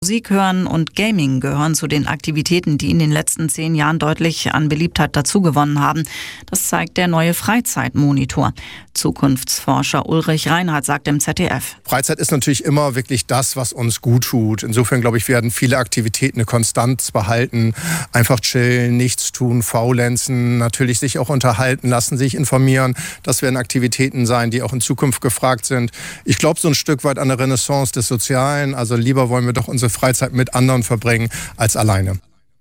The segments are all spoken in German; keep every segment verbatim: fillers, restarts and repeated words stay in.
Musik hören und Gaming gehören zu den Aktivitäten, die in den letzten zehn Jahren deutlich an Beliebtheit dazugewonnen haben. Das zeigt der neue Freizeitmonitor. Zukunftsforscher Ulrich Reinhardt sagt im Z D F. Freizeit ist natürlich immer wirklich das, was uns gut tut. Insofern, glaube ich, werden viele Aktivitäten eine Konstanz behalten. Einfach chillen, nichts tun, faulenzen, natürlich sich auch unterhalten lassen, sich informieren. Das werden Aktivitäten sein, die auch in Zukunft gefragt sind. Ich glaube so ein Stück weit an eine Renaissance des Sozialen. Also lieber wollen wir doch unsere Freizeit mit anderen verbringen als alleine.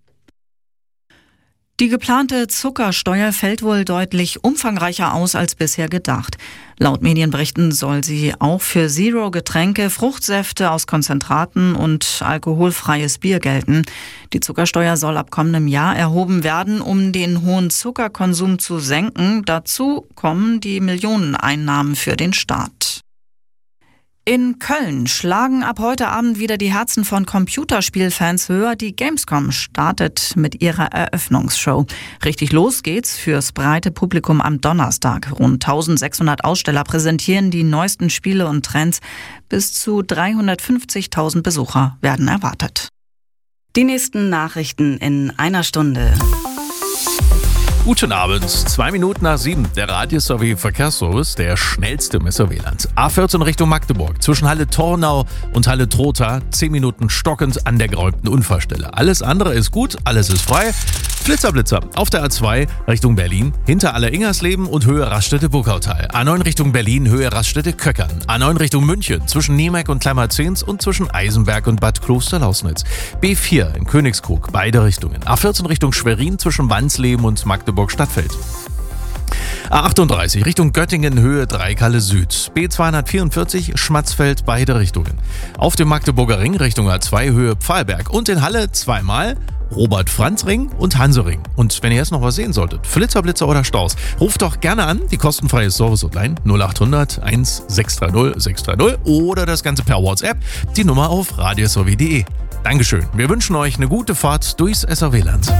Die geplante Zuckersteuer fällt wohl deutlich umfangreicher aus als bisher gedacht. Laut Medienberichten soll sie auch für Zero-Getränke, Fruchtsäfte aus Konzentraten und alkoholfreies Bier gelten. Die Zuckersteuer soll ab kommendem Jahr erhoben werden, um den hohen Zuckerkonsum zu senken. Dazu kommen die Millioneneinnahmen für den Staat. In Köln schlagen ab heute Abend wieder die Herzen von Computerspielfans höher. Die Gamescom startet mit ihrer Eröffnungsshow. Richtig los geht's fürs breite Publikum am Donnerstag. Rund eintausendsechshundert Aussteller präsentieren die neuesten Spiele und Trends. Bis zu dreihundertfünfzigtausend Besucher werden erwartet. Die nächsten Nachrichten in einer Stunde. Guten Abend, zwei Minuten nach sieben, der Radio-S-W Verkehrsservice, der schnellste im S W Land. A vierzehn Richtung Magdeburg, zwischen Halle-Tornau und Halle-Trotha, zehn Minuten stockend an der geräumten Unfallstelle. Alles andere ist gut, alles ist frei. Flitzer, Blitzer, auf der A zwei Richtung Berlin, hinter Aller-Ingersleben und Höhe Raststätte-Burgautal. A neun Richtung Berlin, Höhe Raststätte-Köckern. A neun Richtung München, zwischen Nemek und Kleimarzens und zwischen Eisenberg und Bad Klosterlausnitz. B vier in Königskrug, beide Richtungen. A vierzehn Richtung Schwerin, zwischen Wansleben und Magdeburg-Stadtfeld. A achtunddreißig Richtung Göttingen, Höhe Dreikalle Süd. B zweihundertvierundvierzig Schmatzfeld, beide Richtungen. Auf dem Magdeburger Ring Richtung A zwei, Höhe Pfahlberg. Und in Halle zweimal Robert-Franz-Ring und Hansering. Und wenn ihr jetzt noch was sehen solltet, Flitzer, Blitzer oder Staus, ruft doch gerne an, die kostenfreie Service-Hotline null achthundert eins sechs drei null sechs drei null oder das Ganze per WhatsApp, die Nummer auf radio s w punkt de. Dankeschön, wir wünschen euch eine gute Fahrt durchs S W Land.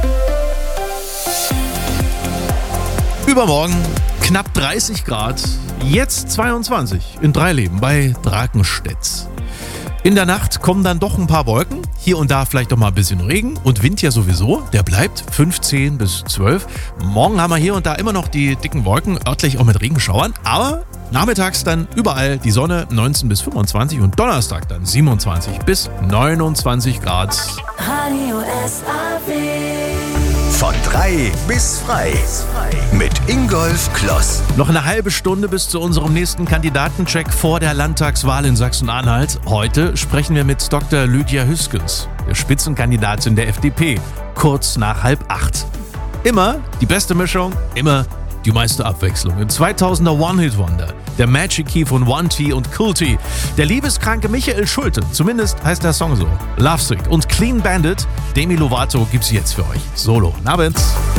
Übermorgen knapp dreißig Grad, jetzt zweiundzwanzig in Dreileben bei Drakenstedt. In der Nacht kommen dann doch ein paar Wolken, hier und da vielleicht doch mal ein bisschen Regen und Wind ja sowieso, der bleibt fünfzehn bis zwölf. Morgen haben wir hier und da immer noch die dicken Wolken, örtlich auch mit Regenschauern, aber nachmittags dann überall die Sonne neunzehn bis fünfundzwanzig und Donnerstag dann siebenundzwanzig bis neunundzwanzig Grad. Radio S A W. Von drei bis frei. Mit Ingolf Kloss. Noch eine halbe Stunde bis zu unserem nächsten Kandidatencheck vor der Landtagswahl in Sachsen-Anhalt. Heute sprechen wir mit Doktor Lydia Hüskens, der Spitzenkandidatin der F D P, kurz nach halb acht. Immer die beste Mischung, immer die meiste Abwechslung. Im zweitausender One-Hit-Wonder, der Magic Key von One T und Cool T, der liebeskranke Michael Schulte, zumindest heißt der Song so, Lovesick und Clean Bandit, Demi Lovato gibt's jetzt für euch. Solo. Abend.